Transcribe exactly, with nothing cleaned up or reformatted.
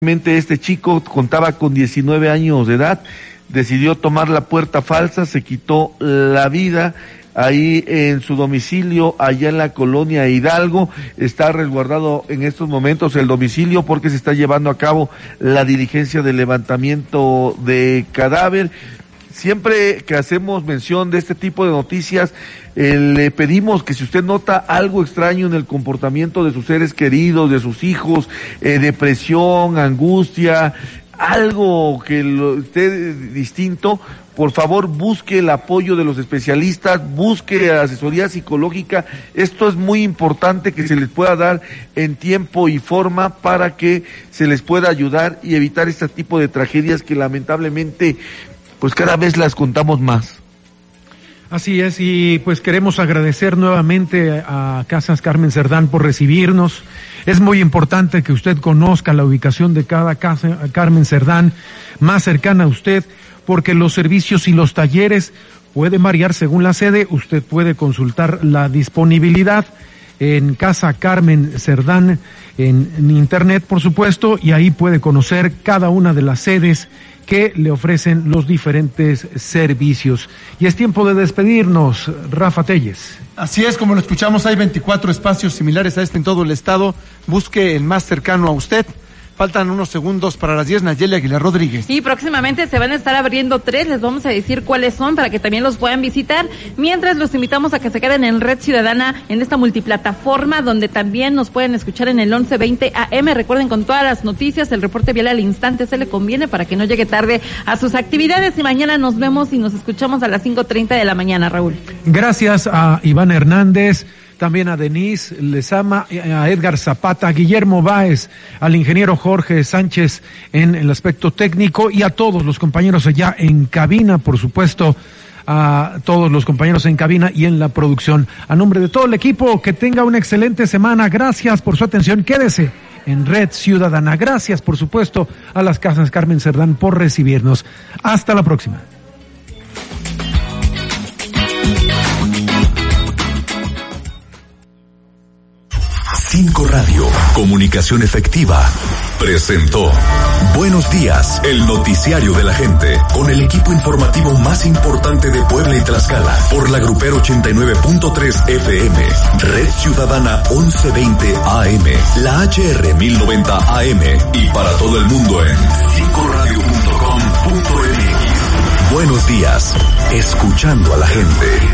Este chico contaba con diecinueve años de edad, decidió tomar la puerta falsa, se quitó la vida ahí en su domicilio, allá en la colonia Hidalgo. Está resguardado en estos momentos el domicilio porque se está llevando a cabo la diligencia de levantamiento de cadáver. Siempre que hacemos mención de este tipo de noticias, eh, le pedimos que si usted nota algo extraño en el comportamiento de sus seres queridos, de sus hijos, eh, depresión, angustia, algo que lo, esté distinto, por favor busque el apoyo de los especialistas, busque asesoría psicológica. Esto es muy importante que se les pueda dar en tiempo y forma para que se les pueda ayudar y evitar este tipo de tragedias que lamentablemente pues cada vez las contamos más. Así es, y pues queremos agradecer nuevamente a Casas Carmen Cerdán por recibirnos. Es muy importante que usted conozca la ubicación de cada Casa Carmen Cerdán más cercana a usted, porque los servicios y los talleres pueden variar según la sede. Usted puede consultar la disponibilidad en Casa Carmen Cerdán en, en internet, por supuesto, y ahí puede conocer cada una de las sedes que le ofrecen los diferentes servicios. Y es tiempo de despedirnos, Rafa Telles. Así es, como lo escuchamos, hay veinticuatro espacios similares a este en todo el estado. Busque el más cercano a usted. Faltan unos segundos para las diez, Nayeli Aguilar Rodríguez. Y próximamente se van a estar abriendo tres, les vamos a decir cuáles son para que también los puedan visitar. Mientras los invitamos a que se queden en Red Ciudadana, en esta multiplataforma, donde también nos pueden escuchar en el once veinte A M. Recuerden, con todas las noticias, el reporte vial al instante se le conviene para que no llegue tarde a sus actividades. Y mañana nos vemos y nos escuchamos a las cinco treinta de la mañana, Raúl. Gracias a Iván Hernández, también a Denise Lezama, a Edgar Zapata, a Guillermo Báez, al ingeniero Jorge Sánchez en el aspecto técnico y a todos los compañeros allá en cabina, por supuesto, a todos los compañeros en cabina y en la producción. A nombre de todo el equipo, que tenga una excelente semana. Gracias por su atención. Quédese en Red Ciudadana. Gracias, por supuesto, a las Casas Carmen Cerdán por recibirnos. Hasta la próxima. Cinco Radio, comunicación efectiva, presentó Buenos Días, el noticiario de la gente, con el equipo informativo más importante de Puebla y Tlaxcala, por la Grupero ochenta y nueve punto tres F M, Red Ciudadana once veinte A M, la H R mil noventa A M y para todo el mundo en cinco radio punto com punto m x. Buenos Días, escuchando a la gente.